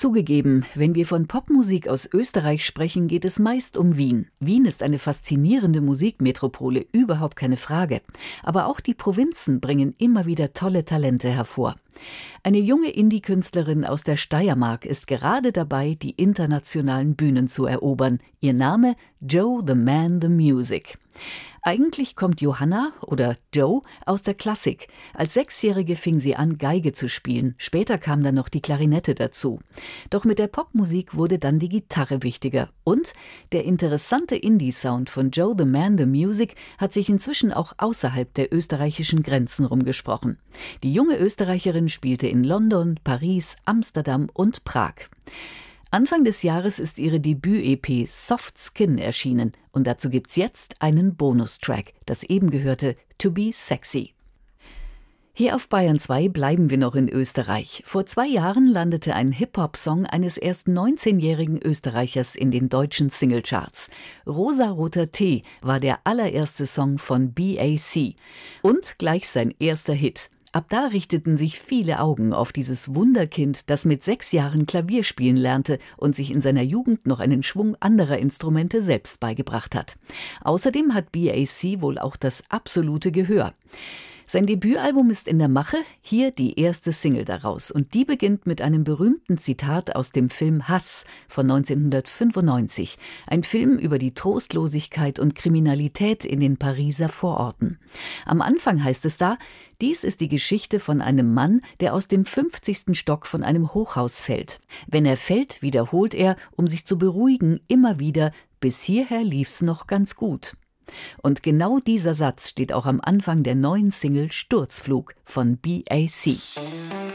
Zugegeben, wenn wir von Popmusik aus Österreich sprechen, geht es meist um Wien. Wien ist eine faszinierende Musikmetropole, überhaupt keine Frage. Aber auch die Provinzen bringen immer wieder tolle Talente hervor. Eine junge Indie-Künstlerin aus der Steiermark ist gerade dabei, die internationalen Bühnen zu erobern. Ihr Name: Joe the Man the Music. Eigentlich kommt Johanna oder Joe aus der Klassik. Als 6-Jährige fing sie an, Geige zu spielen. Später kam dann noch die Klarinette dazu. Doch mit der Popmusik wurde dann die Gitarre wichtiger. Und der interessante Indie-Sound von Joe the Man the Music hat sich inzwischen auch außerhalb der österreichischen Grenzen rumgesprochen. Die junge Österreicherin spielte in London, Paris, Amsterdam und Prag. Anfang des Jahres ist ihre Debüt-EP Soft Skin erschienen und dazu gibt's jetzt einen Bonustrack, das eben gehörte To Be Sexy. Hier auf Bayern 2 bleiben wir noch in Österreich. Vor 2 Jahren landete ein Hip-Hop-Song eines erst 19-jährigen Österreichers in den deutschen Singlecharts. Rosaroter Tee war der allererste Song von BAC und gleich sein erster Hit. Ab da richteten sich viele Augen auf dieses Wunderkind, das mit 6 Jahren Klavier spielen lernte und sich in seiner Jugend noch einen Schwung anderer Instrumente selbst beigebracht hat. Außerdem hat BAC wohl auch das absolute Gehör. Sein Debütalbum ist in der Mache, hier die erste Single daraus. Und die beginnt mit einem berühmten Zitat aus dem Film Hass von 1995. Ein Film über die Trostlosigkeit und Kriminalität in den Pariser Vororten. Am Anfang heißt es da: Dies ist die Geschichte von einem Mann, der aus dem 50. Stock von einem Hochhaus fällt. Wenn er fällt, wiederholt er, um sich zu beruhigen, immer wieder: Bis hierher lief's noch ganz gut. Und genau dieser Satz steht auch am Anfang der neuen Single Sturzflug von BAC.